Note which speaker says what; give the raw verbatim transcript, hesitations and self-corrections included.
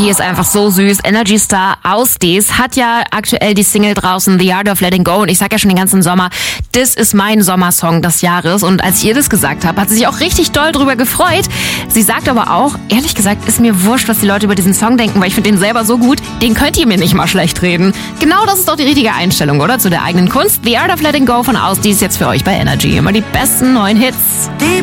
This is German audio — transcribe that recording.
Speaker 1: Die ist einfach so süß. Energy Star aus Des hat ja aktuell die Single draußen, The Art of Letting Go. Und ich sag ja schon den ganzen Sommer, das ist mein Sommersong des Jahres. Und als ich ihr das gesagt habe, hat sie sich auch richtig doll drüber gefreut. Sie sagt aber auch, ehrlich gesagt, ist mir wurscht, was die Leute über diesen Song denken, weil ich finde den selber so gut, den könnt ihr mir nicht mal schlecht reden. Genau das ist doch die richtige Einstellung, oder? Zu der eigenen Kunst. The Art of Letting Go von Aus Des jetzt für euch bei Energy. Immer die besten neuen Hits.
Speaker 2: Die